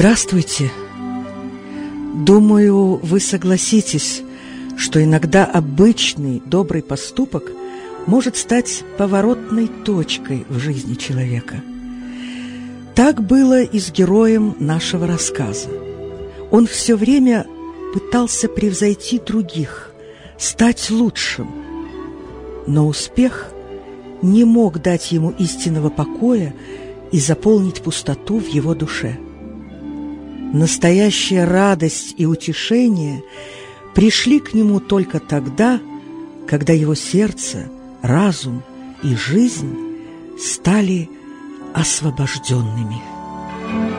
Здравствуйте. Думаю, вы согласитесь, что иногда обычный добрый поступок может стать поворотной точкой в жизни человека. Так было и с героем нашего рассказа. Он все время пытался превзойти других, стать лучшим. Но успех не мог дать ему истинного покоя и заполнить пустоту в его душе. Настоящая радость и утешение пришли к нему только тогда, когда его сердце, разум и жизнь стали освобожденными.